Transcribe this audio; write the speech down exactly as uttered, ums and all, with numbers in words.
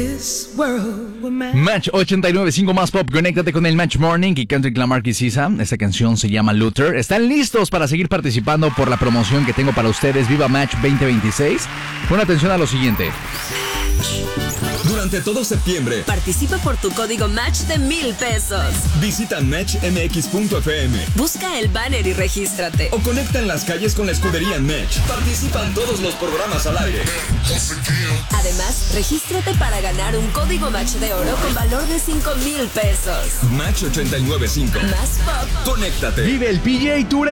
Match ochenta y nueve punto cinco más pop, conéctate con el Match Morning y Kendrick Lamar y Sisa. Esta canción se llama Luther. ¿Están listos para seguir participando por la promoción que tengo para ustedes? Viva Match veinte veintiséis. Pon atención a lo siguiente. Durante todo septiembre, participa por tu código Match de mil pesos. Visita match m x punto f m. Busca el banner y regístrate. O conecta en las calles con la escudería Match. Participan todos los programas al aire. Además, regístrate para ganar un código Match de oro con valor de cinco mil pesos. Match ochenta y nueve punto cinco. Más pop. Conéctate. Vive el P G A Tour